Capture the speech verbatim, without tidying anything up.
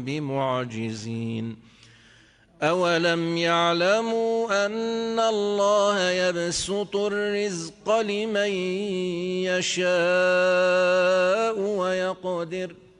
بمعجزين أولم يعلموا أن الله يبسط الرزق لمن يشاء ويقدر